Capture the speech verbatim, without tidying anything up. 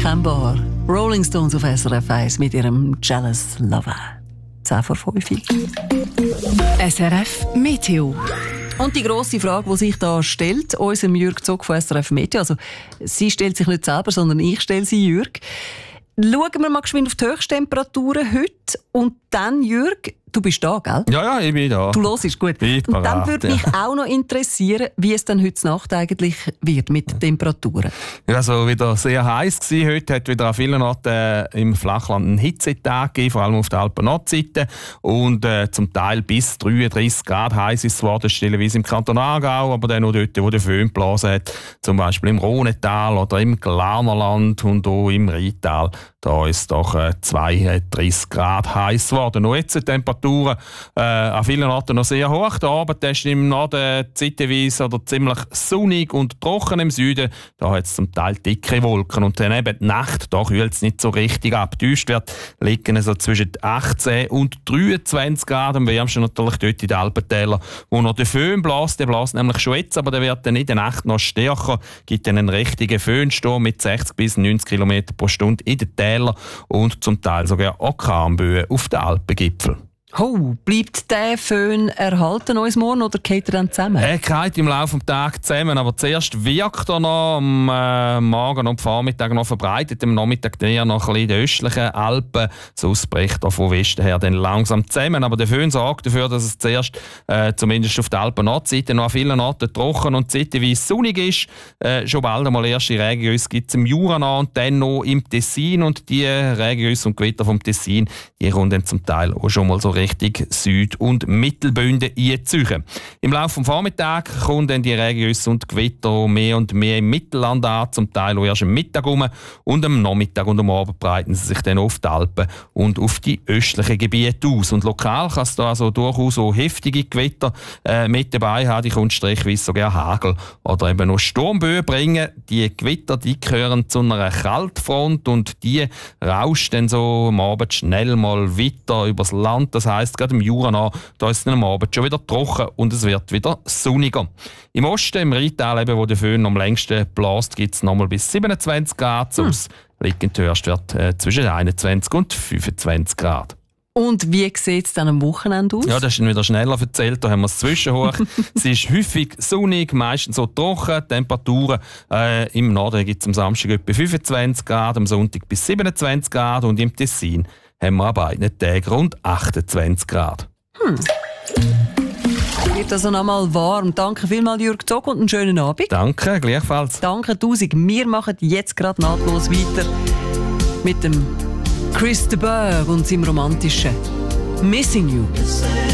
Unverkennbar. Rolling Stones auf S R F eins mit ihrem Jealous Lover. zehn vor fünf. S R F Meteo. Und die grosse Frage, die sich da stellt, unserem Jürg Zog von S R F Meteo, also sie stellt sich nicht selber, sondern ich stelle sie Jürg. Schauen wir mal geschwind auf die Höchsttemperaturen heute und dann, Jürg, du bist da, gell? Ja, ja, ich bin da. Du hörst, gut. Ich und dann parat, würde mich ja. auch noch interessieren, wie es dann heute Nacht eigentlich wird mit den Temperaturen. Ja, also wieder sehr heiß gewesen. Heute hat wieder an vielen Orten äh, im Flachland einen Hitzetag gegeben, vor allem auf der Alpen-Nordseite. Und äh, zum Teil bis dreiunddreissig Grad heiß ist es geworden, stellenweise im Kanton Aargau, aber dann auch dort, wo der Föhn geblasen hat, zum Beispiel im Rhonetal oder im Glarnerland und auch im Rheintal. Da ist es doch äh, zweiunddreissig Grad heiß geworden. Noch jetzt die Temperaturen äh, an vielen Orten noch sehr hoch. Der Abend ist im Norden zeitweise oder ziemlich sonnig und trocken im Süden. Da hat es zum Teil dicke Wolken. Und dann eben die Nacht, da kühlt es nicht so richtig ab. Die Höchstwerte liegen so zwischen achtzehn und dreiundzwanzig Grad. Am wärmsten natürlich dort in den Alpentälern, wo noch der Föhn bläst. Der bläst nämlich schon jetzt, aber der wird dann in der Nacht noch stärker. Gibt dann einen richtigen Föhnsturm mit sechzig bis neunzig Kilometer pro Stunde in den Tälern und zum Teil sogar Orkanböen auf den Alpengipfeln. Oh, bleibt der Föhn erhalten uns morgen oder geht er dann zusammen? Er geht im Laufe des Tages zusammen, aber zuerst wirkt er noch am äh, Morgen und Vormittag noch verbreitet, am Nachmittag eher noch ein bisschen in den östlichen Alpen. Sonst bricht er von Westen her dann langsam zusammen. Aber der Föhn sorgt dafür, dass es zuerst, äh, zumindest auf der Alpen-Nordseite, noch an vielen Orten trocken und zeitweise sonnig ist. Äh, schon bald einmal erste Regengüsse gibt es im Jura noch und dann noch im Tessin. Und die Regengüsse und Gewitter vom Tessin, die kommen dann zum Teil auch schon mal so richtig Süd- und Mittelbünden einziehen. Im Laufe des Vormittags kommen dann die Regengüsse und Gewitter mehr und mehr im Mittelland an, zum Teil auch erst am Mittag rum. Und am Nachmittag und am Abend breiten sie sich dann auf die Alpen und auf die östlichen Gebiete aus. Und lokal kann es da also durchaus so heftige Gewitter äh, mit dabei haben. Die kommt strichweise sogar Hagel oder eben noch Sturmböen bringen. Die Gewitter, die gehören zu einer Kaltfront und die rauscht dann so am Abend schnell mal weiter übers Land. Das heisst, gerade im Jura nach, da ist es am Abend schon wieder trocken und es wird wieder sonniger. Im Osten, im Rheintal, eben, wo der Föhn am längsten bläst, gibt es nochmal bis siebenundzwanzig Grad. Sonst hm. liegt der Höchstwert äh, zwischen einundzwanzig und fünfundzwanzig Grad. Und wie sieht es dann am Wochenende aus? Ja, das ist dann wieder schneller erzählt. Da haben wir es zwischenhoch. Es ist häufig sonnig, meistens so trocken. Temperaturen äh, im Norden gibt es am Samstag etwa fünfundzwanzig Grad, am Sonntag bis siebenundzwanzig Grad und im Tessin haben wir an beiden Tagen rund achtundzwanzig Grad. Hm. Wird also noch mal warm. Danke vielmals, Jürg Zog, und einen schönen Abend. Danke, gleichfalls. Danke tausend. Wir machen jetzt gerade nahtlos weiter mit dem Chris de Burgh und seinem romantischen Missing You.